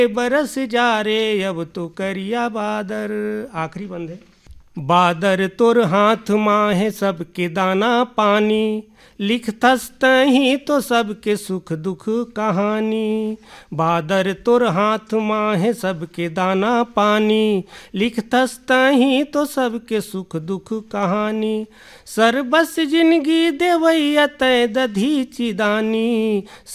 बरस जा रे अब तो करिया बादर। आखिरी बंद है। बादर तोर हाथ माँ है सबके दाना पानी, लिखतस तही तो सबके सुख दुख कहानी। बादर तोर हाथ माँ है सबके दाना पानी, लिखतस तही तो सबके सुख दुख कहानी। सरबस जिंदगी देवैया तै दधी चिदानी।